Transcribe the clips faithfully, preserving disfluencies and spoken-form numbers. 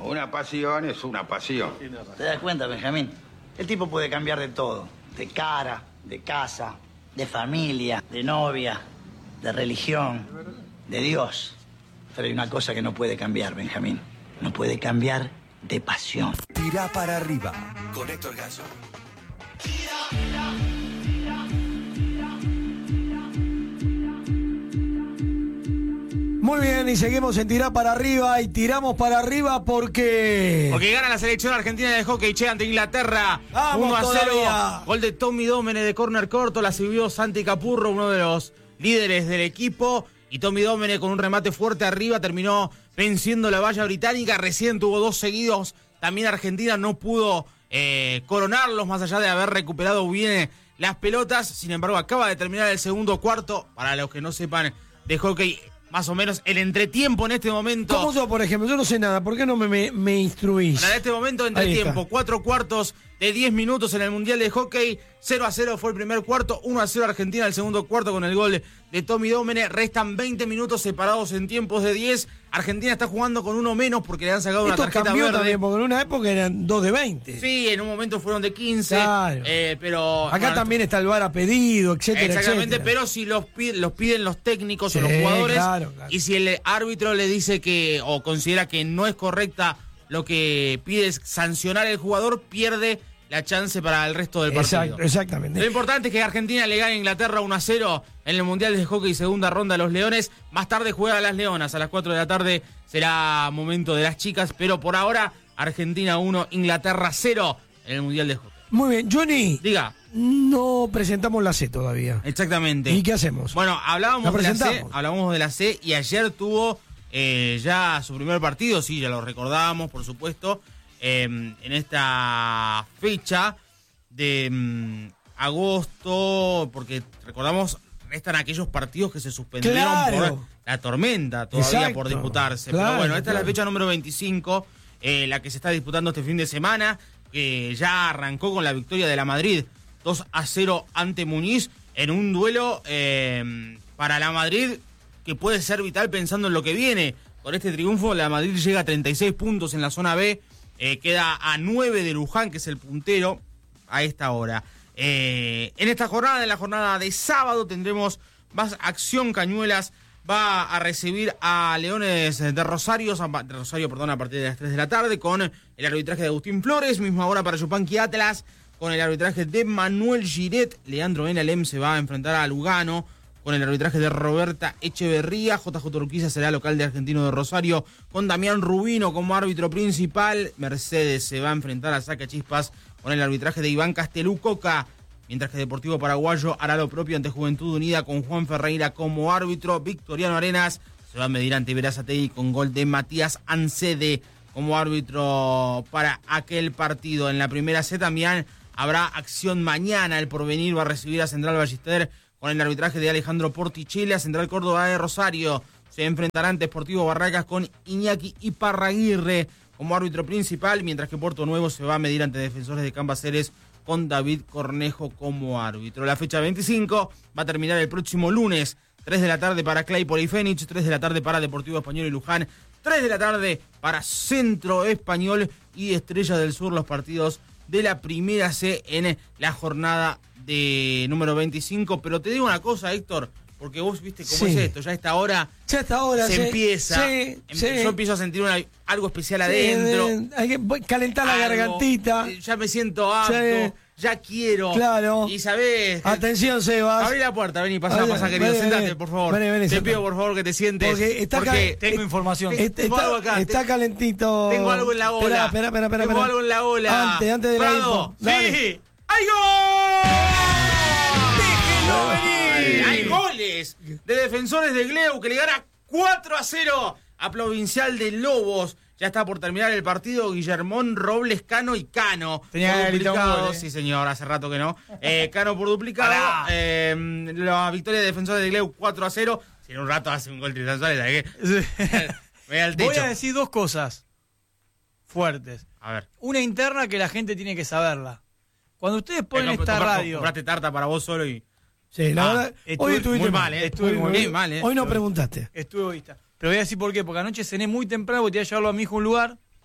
Una pasión es una pasión. ¿Te das cuenta, Benjamín? El tipo puede cambiar de todo. De cara, de casa, de familia, de novia, de religión, de Dios. Pero hay una cosa que no puede cambiar, Benjamín. No puede cambiar de pasión. Tira para arriba con Héctor Gasso. Muy bien, y seguimos en tirar para arriba y tiramos para arriba porque... Porque gana la selección argentina de hockey, che, ante Inglaterra. ¡Vamos uno a cero. todavía! Gol de Tommy Domene de córner corto, la sirvió Santi Capurro, uno de los líderes del equipo. Y Tommy Domene con un remate fuerte arriba terminó venciendo la valla británica. Recién tuvo dos seguidos. También Argentina no pudo eh, coronarlos, más allá de haber recuperado bien las pelotas. Sin embargo, acaba de terminar el segundo cuarto. Para los que no sepan de hockey, más o menos el entretiempo en este momento. ¿Cómo yo, por ejemplo? Yo no sé nada. ¿Por qué no me, me, me instruís? En este momento, entretiempo. Cuatro cuartos de diez minutos en el Mundial de Hockey. cero a cero fue el primer cuarto. uno a cero Argentina el segundo cuarto con el gol de Tommy Domene. Restan veinte minutos separados en tiempos de diez. Argentina está jugando con uno menos porque le han sacado Esto una tarjeta cambió verde. También, porque en una época eran dos de veinte. Sí, en un momento fueron de quince. Claro. Eh, pero Acá bueno, también está el V A R a pedido, etcétera, exactamente, etcétera. pero si los piden, los piden los técnicos Sí, o los jugadores, claro, claro. y si el árbitro le dice que o considera que no es correcta lo que pide es sancionar el jugador, pierde la chance para el resto del partido. Exacto, exactamente. Lo importante es que Argentina le gane a Inglaterra uno a cero en el Mundial de Hockey, segunda ronda a los Leones. Más tarde juega a las Leonas, a las cuatro de la tarde será momento de las chicas, pero por ahora Argentina uno, Inglaterra cero en el Mundial de Hockey. Muy bien, Johnny. Diga. No presentamos la C todavía. Exactamente. ¿Y qué hacemos? Bueno, hablábamos ¿La de la C, presentamos? hablábamos de la C y ayer tuvo eh, ya su primer partido, sí, ya lo recordábamos, por supuesto, eh, en esta fecha de mm, agosto, porque recordamos, restan aquellos partidos que se suspendieron Claro. por la tormenta todavía Exacto. por disputarse. Claro, Pero bueno, esta claro. es la fecha número veinticinco, eh, la que se está disputando este fin de semana, que ya arrancó con la victoria de la Madrid dos a cero ante Muñiz en un duelo eh, para la Madrid que puede ser vital pensando en lo que viene. Con este triunfo la Madrid llega a treinta y seis puntos en la zona B, eh, queda a nueve de Luján, que es el puntero a esta hora. Eh, en esta jornada, en la jornada de sábado, tendremos más acción. Cañuelas va a recibir a Leones de Rosario, de Rosario, perdón, a partir de las tres de la tarde, con el arbitraje de Agustín Flores, misma hora para Yupanqui Atlas, con el arbitraje de Manuel Giret. Leandro Benalem se va a enfrentar a Lugano, con el arbitraje de Roberta Echeverría. J J Urquiza será local de Argentino de Rosario, con Damián Rubino como árbitro principal. Mercedes se va a enfrentar a Sacachispas con el arbitraje de Iván Castelú Coca, mientras que Deportivo Paraguayo hará lo propio ante Juventud Unida con Juan Ferreira como árbitro. Victoriano Arenas se va a medir ante Verazategui con gol de Matías Ancede como árbitro para aquel partido. En la primera C también habrá acción mañana. El Porvenir va a recibir a Central Ballester con el arbitraje de Alejandro Portichela. Central Córdoba de Rosario se enfrentará ante Sportivo Barracas con Iñaki Iparraguirre como árbitro principal, mientras que Puerto Nuevo se va a medir ante Defensores de Cambaceres con David Cornejo como árbitro. La fecha veinticinco va a terminar el próximo lunes, tres de la tarde para Claypole y Fénix, tres de la tarde para Deportivo Español y Luján, tres de la tarde para Centro Español y Estrella del Sur, los partidos de la primera C en la jornada de número veinticinco. Pero te digo una cosa, Héctor, porque vos viste cómo Sí. es esto, ya a esta hora Ya hasta ahora se sí, empieza, sí, em- sí. yo empiezo a sentir una- algo especial Sí, adentro. de- hay que calentar la algo, gargantita. eh, Ya me siento apto, Sí. ya quiero. Claro. Y sabés, Atención, Sebas. abrí la puerta, vení, pasá, Vení, pasá, querido, vení, sentate, vení. por favor. Vení, vení, Te sentate. pido, por favor, que te sientes. Porque está porque acá- Tengo eh, información. te- Está, tengo algo acá, está te- calentito. Tengo algo en la gola. Espera, espera, espera, espera. Tengo algo en la gola. Antes, antes de la Prado, info. Dale. ¡sí! ¡Hay gol! ¡Déjenlo venir! ¡Hay goles! De Defensores de Gleu, que le gana cuatro a cero a Provincial de Lobos. Ya está por terminar el partido. Guillermón, Robles, Cano y Cano. Tenía Por que gritar un duplicado. gol, ¿eh? Sí, señor, hace rato que no. Eh, Cano por duplicado. Pará. Eh, la victoria de Defensores de Gleu cuatro a cero. Si en un rato hace un gol Tristan Suárez, ¿sabes qué? Me da el techo. Voy a decir dos cosas fuertes. A ver. Una interna que la gente tiene que saberla. Cuando ustedes ponen Eh, esta compra- radio... Compraste tarta para vos solo y... Sí, la Ah, verdad. estuve Hoy estuviste muy mal, ¿eh? Estuve Hoy- muy hoy- bien, mal, ¿eh? Hoy no preguntaste. Estuve egoísta. Pero voy a decir por qué. Porque anoche cené muy temprano porque tenía que llevarlo a mi hijo a un lugar.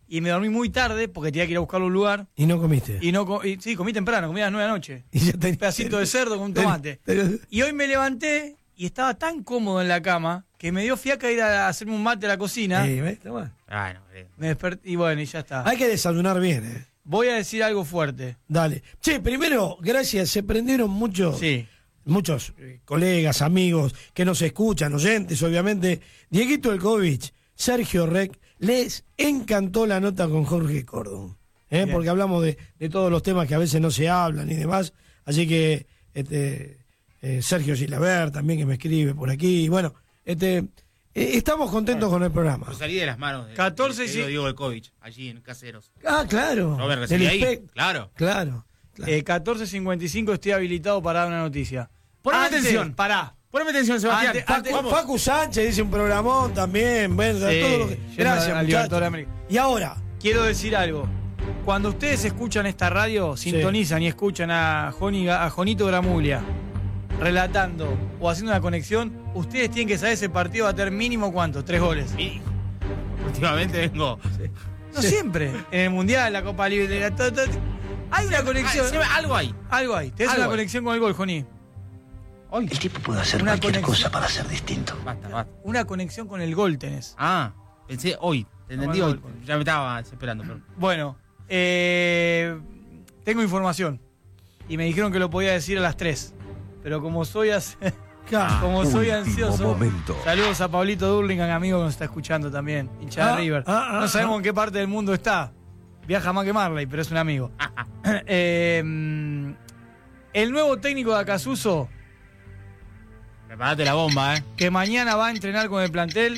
y me dormí muy tarde porque tenía que ir a buscarlo a un lugar. ¿Y no comiste? Y no co- y, sí, comí temprano, comí a las nueve de la noche. Y ya Un tenés- pedacito de cerdo con un tomate. Pero- Y hoy me levanté y estaba tan cómodo en la cama que me dio fiaca ir a hacerme un mate a la cocina. Eh, ¿ves? Está bueno. Bueno, eh. Me desperté y bueno, y ya está. Hay que desayunar bien, ¿eh? Voy a decir algo fuerte. Dale. Che, primero, gracias. Se prendieron muchos, Sí. muchos eh, colegas, amigos que nos escuchan, oyentes, obviamente. Dieguito Elkovich, Sergio Rec, les encantó la nota con Jorge Cordon. ¿eh? Bien. Porque hablamos de, de todos los temas que a veces no se hablan y demás. Así que este, eh, Sergio Gilaber también que me escribe por aquí. Y bueno, este, eh, estamos contentos con el programa. Yo salí de las manos de, catorce, de, de sí. Diego Elkovich, allí en Caseros. Ah, claro. No me Del recibí ahí, inspec- claro. Claro. claro. Eh, catorce cincuenta y cinco estoy habilitado para dar una noticia. Poneme Antes, atención. Pará. Poneme atención, Sebastián. Antes- Facu, antes- vamos. Facu Sánchez dice un programón también. Bueno, Sí, todo lo que... yendo Gracias, al muchachos. Libertadores de América. Y ahora, Quiero decir algo. Cuando ustedes escuchan esta radio, sintonizan y escuchan a, Joni, a Jonito Gramuglia relatando o haciendo una conexión, ustedes tienen que saber ese partido va a tener mínimo ¿cuánto? Tres goles. Y últimamente vengo. No siempre. En el Mundial, la Copa Libre, la- to- to- hay una conexión. Ah, se ve- algo hay. Algo hay. Tenés Algo una hay. conexión con el gol, Joni. Hoy. El tipo puede hacer Una cualquier conexión. cosa para ser distinto. Basta, basta. Una conexión con el gol tenés. Ah, pensé hoy. Te entendí No, hoy. no, no. Ya me estaba esperando. Pero... Bueno, eh, tengo información. Y me dijeron que lo podía decir a las tres. Pero como soy as- como soy Último ansioso. momento. Saludos a Pablito Durlingan, amigo que nos está escuchando también. Hincha Ah, de River. ah, ah, no sabemos ah. en qué parte del mundo está. Viaja más que Marley, pero es un amigo. Eh, el nuevo técnico de Acasuso, Preparate la bomba, ¿eh? que mañana va a entrenar con el plantel.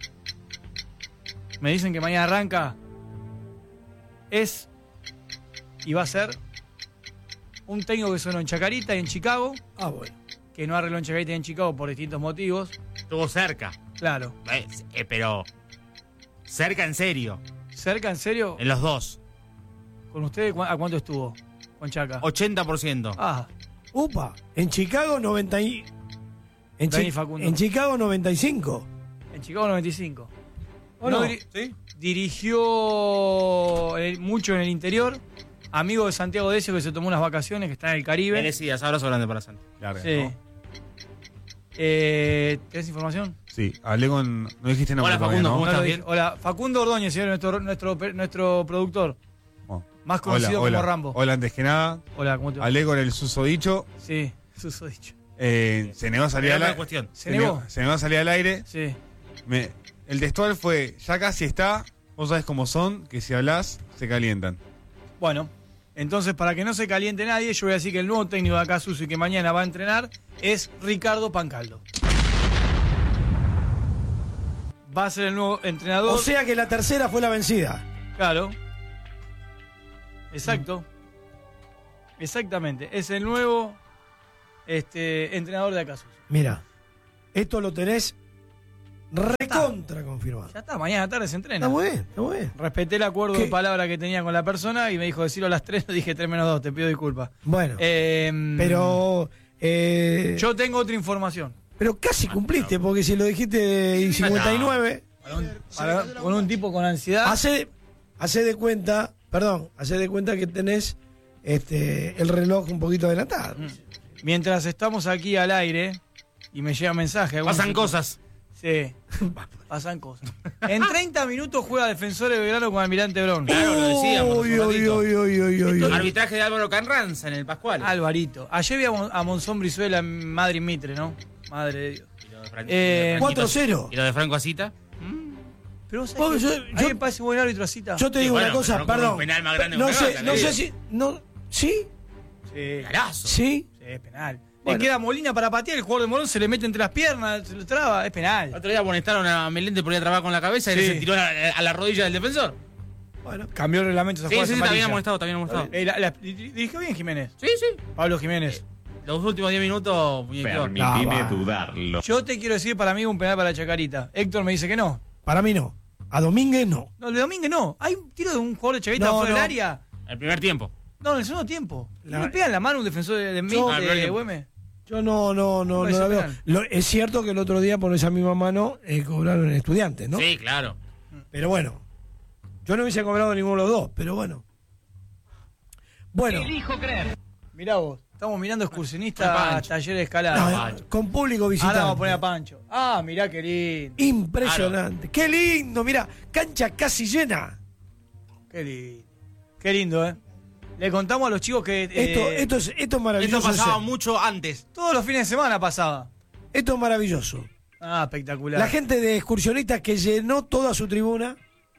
Me dicen que mañana arranca. Es y va a ser un técnico que sonó en Chacarita y en Chicago, ah, bueno. que no arregló en Chacarita y en Chicago por distintos motivos. Estuvo cerca. Claro. Eh, eh, pero. Cerca en serio. ¿Cerca, en serio? En los dos. ¿Con ustedes cu- a cuánto estuvo? Con Chaca. ochenta por ciento. Ah, Upa, en Chicago noventa y... En, Dani Chi- Facundo. en Chicago noventa y cinco. en Chicago noventa y cinco. ¿O No no? diri- ¿Sí? Dirigió eh, mucho en el interior. Amigo de Santiago Decio que se tomó unas vacaciones, que está en el Caribe. Merecidas. Abrazo grande para Santi. Larga, Sí. ¿no? Eh, ¿Tenés información? Sí, hablé con. No dijiste nombre Hola, todavía, Facundo, ¿no? ¿cómo No estás? lo bien? dije. Hola, Facundo Ordóñez, señor, nuestro, nuestro, nuestro productor. Oh. Más conocido Hola, como hola. Rambo. Hola, antes que nada, Hola, ¿cómo te va? hablé con el susodicho. Sí, suso dicho. Eh, se negó a salir Era al una aire. cuestión. ¿Se negó? Se negó a salir al aire. Sí. Me- el textual fue: ya casi está. Vos sabés cómo son, que si hablás, se calientan. Bueno, entonces para que no se caliente nadie, yo voy a decir que el nuevo técnico de Acasuso y que mañana va a entrenar es Ricardo Pancaldo. Va a ser el nuevo entrenador. O sea que la tercera fue la vencida. Claro. Exacto. Exactamente. Es el nuevo este, entrenador de Acasuso. Mira, esto lo tenés recontra confirmado. Ya está, mañana tarde se entrena. Está muy bien, está muy bien. Respeté el acuerdo ¿Qué? de palabra que tenía con la persona y me dijo decirlo a las tres, le dije tres menos dos, te pido disculpas. Bueno, Eh, pero... eh, Yo tengo otra información. pero casi cumpliste, porque si lo dijiste y cincuenta y nueve, Para- con un tipo con ansiedad. hace, hace de cuenta, perdón, hace de cuenta que tenés este, el reloj un poquito adelantado. Mientras estamos aquí al aire y me llega mensaje. algunos- Pasan cosas. Sí, pasan cosas. En treinta minutos juega Defensor de Belgrano con Almirante Brown. Claro, lo decíamos Uy, hace un uy, ratito. uy, uy, uy, uy, uy. Arbitraje de Álvaro Carranza en el Pascual. Alvarito. Ayer vi a, Mon- a Monzón Brizuela en Madrid Mitre, ¿no? Madre de Dios. Y lo de Fran- Eh, y lo de Franquito- cuatro cero. Y lo de Franco Asita. Pero vos Vos, sabés yo- que a mí yo- me parece buen árbitro Asita. Yo te Sí, digo bueno, una cosa, pero no con perdón. un penal más grande no que sé, Gaga, no le sé digo. si. No, ¿Sí? Sí, Galazo. ¿Sí? sí, es penal. Bueno. Le queda Molina para patear, el jugador de Morón se le mete entre las piernas, se lo traba, es El penal. otro día amonestaron a Melente por ir a trababar con la cabeza y Sí. él se tiró a la, a la rodilla del defensor. Bueno, Cambió el reglamento esa Sí, sí, jugada sí, es está bien amarilla. amonestado, está bien amonestado. Eh, la- la- dir- dirigió bien Jiménez. Sí, sí. Pablo Jiménez. Los últimos diez minutos, muñequeó. Ah, va. dudarlo. Yo te quiero decir para mí un penal para Chacarita. Héctor me dice que no. para mí no. A Domínguez no. No, el de Domínguez no. Hay un tiro de un jugador de Chacarita No, fuera no. del área. El primer tiempo. No, en el segundo tiempo. La- ¿No le pegan la mano a un defensor de, de, Yo- de, Ah, el primer Güemes? Yo no, no, no, no Parece la veo. penal. Lo- es cierto que el otro día por esa misma mano eh, cobraron estudiantes, ¿no? Sí, claro. Pero bueno, Yo no hubiese cobrado ninguno de los dos, pero bueno. Bueno. Elijo creer. Mirá vos, estamos mirando excursionistas Con a Pancho. taller de escalada. No, con público visitante. Ahora vamos a poner a Pancho. Ah, mirá qué lindo. Impresionante. Qué lindo, mirá, cancha casi llena. Qué lindo. Qué lindo, ¿eh? Le contamos a los chicos que... Esto, eh, esto, es, esto es maravilloso. Esto pasaba de ser. mucho antes. todos los fines de semana pasaba. Esto es maravilloso. Ah, espectacular. La gente de excursionistas que llenó toda su tribuna.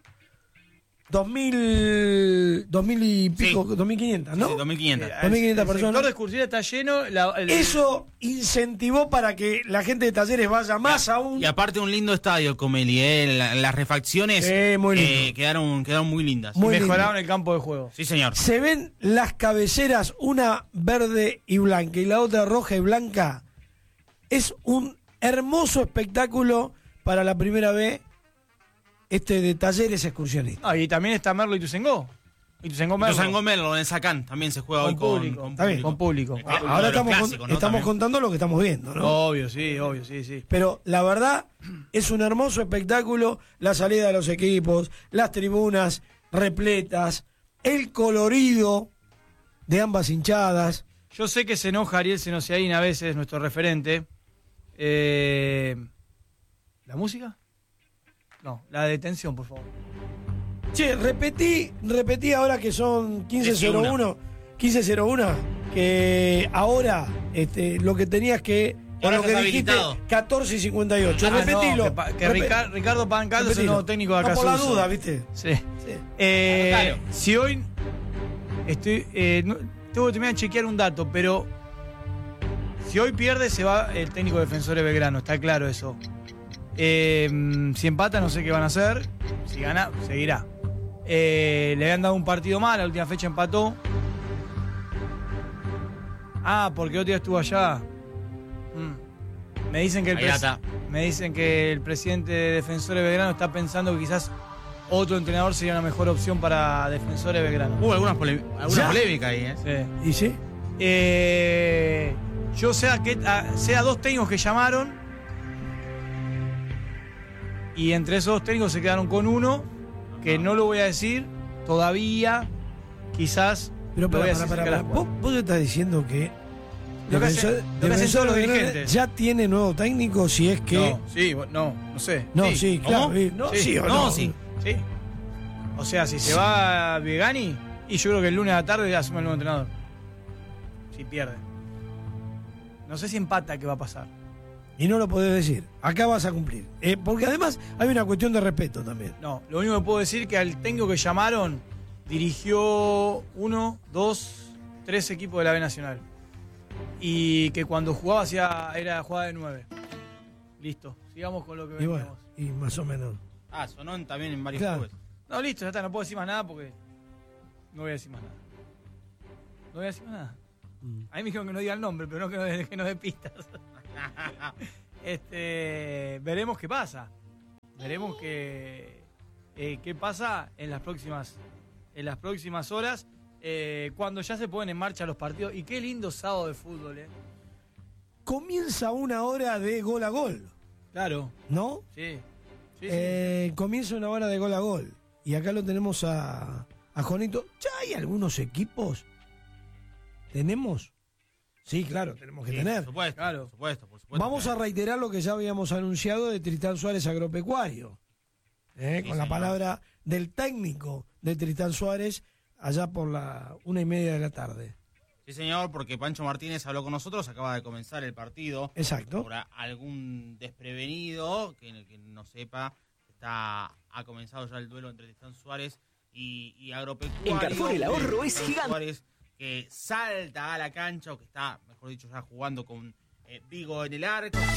Dos mil, dos mil y pico, Sí. dos mil quinientas, ¿no? Sí, dos mil quinientas. Eh, dos mil quinientas el personas. sector de excursiones está lleno. la- el- Eso incentivó para que la gente de Talleres vaya más aún. Y aparte un lindo estadio, Comeli, ¿eh? La- las refacciones Sí, muy lindo. eh, quedaron, quedaron muy lindas. Muy mejoraron lindo. el campo de juego. Sí, señor. Se ven las cabeceras, una verde y blanca y la otra roja y blanca. Es un hermoso espectáculo para la primera vez este de Talleres excursionistas. Ah, y también está Merlo y Tuzengó. Y Tuzengó Merlo. Los Merlo en Sacán también se juega Con hoy con público. con Está bien. Con público. Eh, Ah, uno Ahora de los estamos, con- clásicos, ¿no? estamos También. contando lo que estamos viendo, ¿no? Obvio, sí, obvio, sí, sí. Pero la verdad es un hermoso espectáculo, la salida de los equipos, las tribunas repletas, el colorido de ambas hinchadas. Yo sé que se enoja Ariel Senosiaín a veces, nuestro referente. Eh, ¿La música? No, la detención, por favor. Che, repetí, repetí ahora que son quince cero uno, quince cero uno, que ahora este, lo que tenías que, o Ahora lo que estás dijiste, habilitado. catorce y cincuenta y ocho. Ah, no, Repetilo. que pa- que Repe- Rica- Ricardo Pancaldo es el repetilo. nuevo técnico de No, acá. por la duda, ¿viste? Sí. Sí. Eh, Claro. Si hoy estoy, eh, no- tengo que terminar de chequear un dato, pero si hoy pierde se va el técnico defensor de Belgrano, está claro eso. Eh, si empata no sé qué van a hacer, si gana seguirá. Eh, le habían dado un partido mal, la última fecha empató. Ah, porque otro día estuvo allá. Mm. Me dicen que el Ahí pres- está. me dicen que el presidente de Defensores de Belgrano está pensando que quizás otro entrenador sería una mejor opción para Defensores de Belgrano. Hubo algunas pole- alguna ¿Ya? polémica ahí, ¿eh? Sí. ¿Y sí? Eh, yo sé a, que, a, sé a dos técnicos que llamaron y entre esos dos técnicos se quedaron con uno que no lo voy a decir todavía, quizás Pero lo para, voy a para, decir para, cerca de para. las ¿Vos, vos estás diciendo que Lo que Defensor- hacen- lo que hacen Defensor todos los de Belgrano dirigentes. ya tiene nuevo técnico si es que No, sí, no, no sé. no, sí, claro, ¿Cómo? sí, no, Sí. sí o No, no, sí. Sí. O sea, si se va Viegani, y yo creo que el lunes a la tarde asume el nuevo entrenador. Si pierde. No sé si empata, ¿qué va a pasar? Y no lo podés decir. Acá vas a cumplir. Eh, porque además hay una cuestión de respeto también. No, lo único que puedo decir es que al técnico que llamaron dirigió uno, dos, tres equipos de la B Nacional. Y que cuando jugaba hacía, era jugada de nueve. Listo, sigamos con lo que Y venimos. bueno, y más o menos. Ah, sonó en- también en varios Claro. clubes. No, listo, ya está, no puedo decir más nada porque no voy a decir más nada. No voy a decir más nada. A mí me dijeron que no diga el nombre, pero no que no dé, que no dé pistas. este, veremos qué pasa. Veremos qué, eh, qué pasa en las próximas, en las próximas horas, eh, cuando ya se ponen en marcha los partidos. Y qué lindo sábado de fútbol, ¿eh? Comienza una hora de gol a gol, Claro, ¿no? sí. sí, sí. Eh, comienza una hora de gol a gol. Y acá lo tenemos a, a Jonito. ¿Ya hay algunos equipos? ¿Tenemos? Sí, claro, tenemos que Sí, tener. Por supuesto, Claro. por supuesto, por supuesto. Vamos a reiterar lo que ya habíamos anunciado de Tristán Suárez Agropecuario. ¿eh? Sí, Con la señor. palabra del técnico de Tristán Suárez allá por la una y media de la tarde. Sí, señor, porque Pancho Martínez habló con nosotros, acaba de comenzar el partido. Exacto. Por a- algún desprevenido que, que no sepa, está ha comenzado ya el duelo entre Tristán Suárez y, y Agropecuario. En Carrefour el ahorro es Tristán gigante. Suárez, que salta a la cancha, o que está, mejor dicho, ya jugando con eh, Vigo en el arco.